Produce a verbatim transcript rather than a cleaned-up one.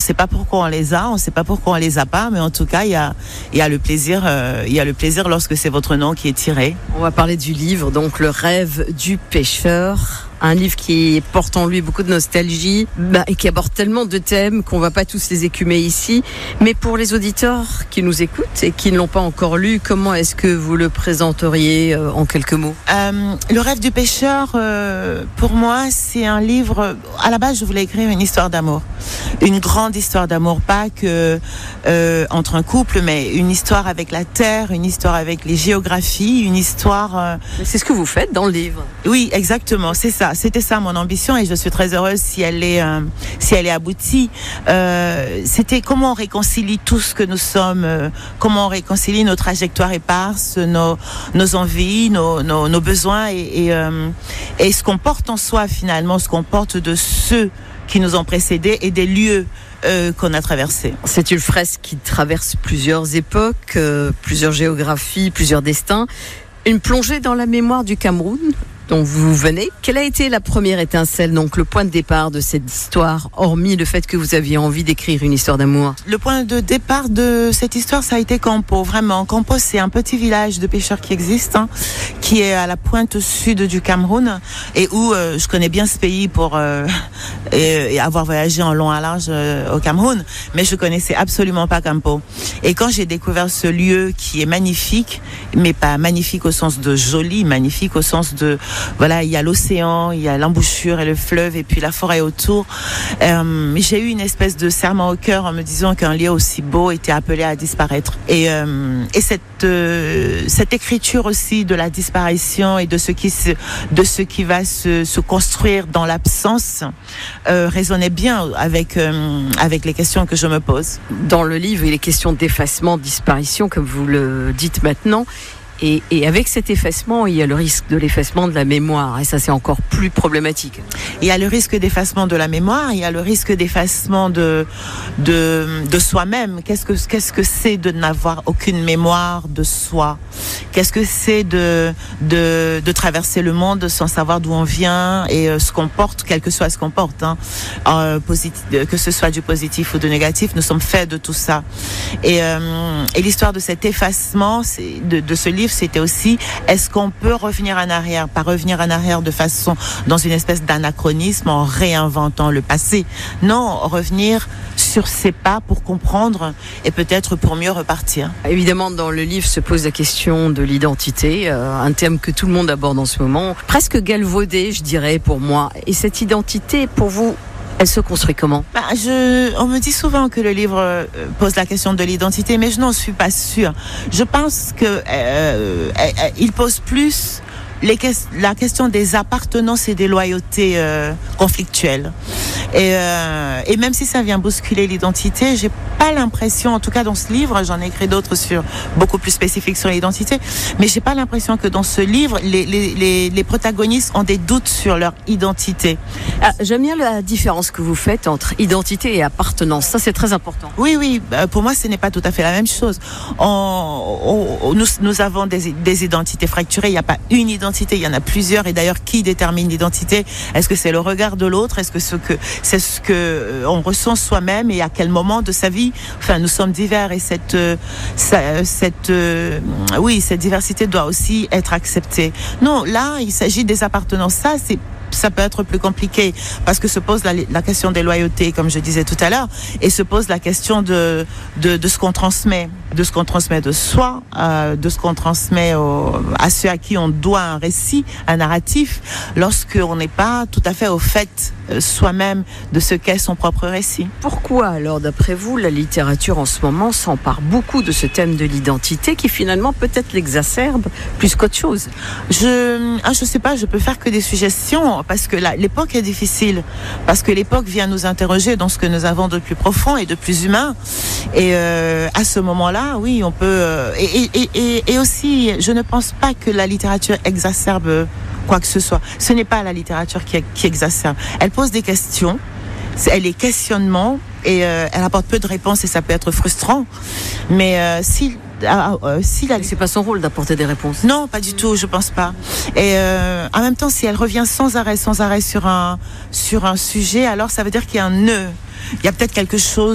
sait pas pourquoi on les a, on sait pas pourquoi on les a pas, mais en tout cas, il y a, il y a le plaisir, euh, il y a le plaisir lorsque c'est votre nom qui est tiré. On va parler du livre, donc Le rêve du pêcheur. Un livre qui porte en lui beaucoup de nostalgie, bah, et qui aborde tellement de thèmes qu'on va pas tous les écumer ici. Mais pour les auditeurs qui nous écoutent et qui ne l'ont pas encore lu, comment est-ce que vous le présenteriez euh, en quelques mots ? euh, Le rêve du pêcheur, euh, pour moi, c'est un livre. À la base, je voulais écrire une histoire d'amour, une grande histoire d'amour, pas que euh, entre un couple, mais une histoire avec la terre, une histoire avec les géographies, une histoire. Euh... C'est ce que vous faites dans le livre. Oui, exactement, c'est ça. C'était ça mon ambition et je suis très heureuse si elle est, euh, si elle est aboutie. Euh, c'était comment on réconcilie tout ce que nous sommes, euh, comment on réconcilie nos trajectoires éparses, nos, nos envies, nos, nos, nos besoins et, et, euh, et ce qu'on porte en soi finalement, ce qu'on porte de ceux qui nous ont précédés et des lieux euh, qu'on a traversés. C'est une fresque qui traverse plusieurs époques, euh, plusieurs géographies, plusieurs destins. Une plongée dans la mémoire du Cameroun dont vous venez. Quelle a été la première étincelle, donc le point de départ de cette histoire, hormis le fait que vous aviez envie d'écrire une histoire d'amour ? Le point de départ de cette histoire, ça a été Campo, vraiment. Campo, c'est un petit village de pêcheurs qui existe, hein, qui est à la pointe sud du Cameroun et où euh, je connais bien ce pays pour euh, et, et avoir voyagé en long et large euh, au Cameroun, mais je connaissais absolument pas Campo. Et quand j'ai découvert ce lieu qui est magnifique, mais pas magnifique au sens de joli, magnifique au sens de voilà, il y a l'océan, il y a l'embouchure et le fleuve et puis la forêt autour. Euh, j'ai eu une espèce de serment au cœur en me disant qu'un lieu aussi beau était appelé à disparaître. Et, euh, et cette, euh, cette écriture aussi de la disparition et de ce qui, se, de ce qui va se, se construire dans l'absence euh, résonnait bien avec, euh, avec les questions que je me pose. Dans le livre, il est question d'effacement, de disparition, comme vous le dites maintenant. Et, et avec cet effacement, il y a le risque de l'effacement de la mémoire. Et ça, c'est encore plus problématique. Il y a le risque d'effacement de la mémoire, il y a le risque d'effacement de, de, de soi-même. Qu'est-ce que, qu'est-ce que c'est de n'avoir aucune mémoire de soi ? Qu'est-ce que c'est de, de, de traverser le monde sans savoir d'où on vient et euh, ce qu'on porte, quel que soit ce qu'on porte, hein. euh, positif, que ce soit du positif ou du négatif, nous sommes faits de tout ça. Et, euh, et l'histoire de cet effacement, c'est, de, de ce livre, c'était aussi, est-ce qu'on peut revenir en arrière, pas revenir en arrière de façon, dans une espèce d'anachronisme en réinventant le passé. Non, revenir sur ses pas pour comprendre et peut-être pour mieux repartir. Évidemment, dans le livre se pose la question de l'identité, euh, un thème que tout le monde aborde en ce moment, presque galvaudé, je dirais, pour moi. Et cette identité, pour vous, elle se construit comment ? Bah, je, on me dit souvent que le livre euh, pose la question de l'identité, mais je n'en suis pas sûre. Je pense que euh, euh, euh, il pose plus les que- la question des appartenances et des loyautés euh, conflictuelles. Et, euh, et même si ça vient bousculer l'identité, j'ai pas l'impression, en tout cas dans ce livre, j'en ai écrit d'autres sur beaucoup plus spécifiques sur l'identité, mais j'ai pas l'impression que dans ce livre, les, les, les, les protagonistes ont des doutes sur leur identité. Ah, j'aime bien la différence que vous faites entre identité et appartenance. Ça, c'est très important. Oui, oui. Pour moi, ce n'est pas tout à fait la même chose. On, on, nous, nous avons des, des identités fracturées. Il n'y a pas une identité, il y en a plusieurs. Et d'ailleurs, qui détermine l'identité ? Est-ce que c'est le regard de l'autre ? Est-ce que, ce que c'est ce que on ressent soi-même et à quel moment de sa vie ? Enfin, nous sommes divers et cette, cette, oui, cette diversité doit aussi être acceptée. Non, là, il s'agit des appartenances. Ça, c'est ça peut être plus compliqué parce que se pose la, la question des loyautés, comme je disais tout à l'heure, et se pose la question de, de, de ce qu'on transmet, de ce qu'on transmet de soi, euh, de ce qu'on transmet au, à ceux à qui on doit un récit, un narratif, lorsqu'on n'est pas tout à fait au fait euh, soi-même de ce qu'est son propre récit. Pourquoi alors, d'après vous, la littérature en ce moment s'empare beaucoup de ce thème de l'identité qui finalement peut-être l'exacerbe plus qu'autre chose ? Je ah, je sais pas, je peux faire que des suggestions. Parce que là, l'époque est difficile, parce que l'époque vient nous interroger dans ce que nous avons de plus profond et de plus humain. Et euh, à ce moment-là, oui, on peut. Euh, et, et, et, et aussi, je ne pense pas que la littérature exacerbe quoi que ce soit. Ce n'est pas la littérature qui, qui exacerbe. Elle pose des questions, elle est questionnement et euh, elle apporte peu de réponses et ça peut être frustrant. Mais euh, si Ah, euh, si la... C'est pas son rôle d'apporter des réponses. Non, pas du tout, je pense pas. Et euh, en même temps, si elle revient sans arrêt, sans arrêt sur un sur un sujet, alors ça veut dire qu'il y a un nœud. Il y a peut-être quelque chose